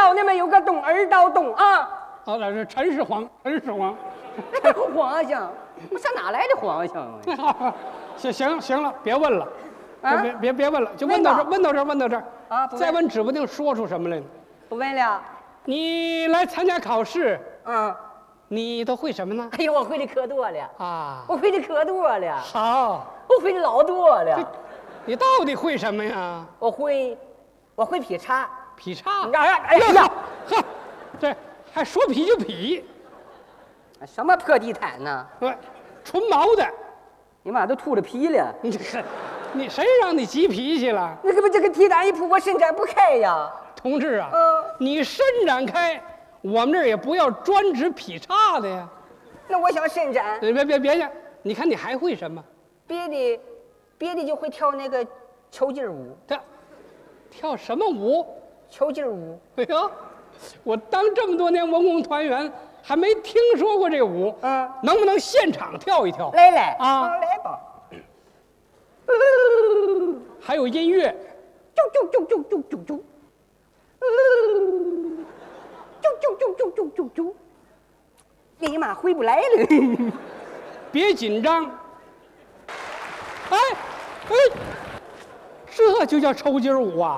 道那边有个洞，二道洞啊。 哦，那是陈世皇，陈世皇。 皇上，我上哪来的皇上啊？ 行了，别问了， 啊别问了，就问到这儿，问到这儿啊不问再问指不定说出什么来呢。 不问了。 你来参加考试， 嗯， 你都会什么呢？ 哎呦，我会的可多了， 啊， 我会的可多了， 好， 我会的老多了。 你到底会什么呀？ 我会劈叉。 劈叉。 哎呀， 呵，这还说劈就劈， 什么破地毯呢？ 对，纯毛的。 你妈都秃了皮了。 你谁让你急脾气了？ 那个不，这个地毯一铺，我伸展不开呀。 同志啊， 嗯你伸展开，我们这儿也不要专指劈叉的呀。 那我想伸展， 别去，你看你还会什么？ 别的就会跳那个球劲舞。 跳什么舞？ 球劲舞。 哎呦，我当这么多年文工团员，还没听说过这个舞。 嗯， 能不能现场跳一跳？ 来啊来吧。 还有音乐。 啾。你妈回不来了。 别紧张。哎，这就叫抽筋舞啊！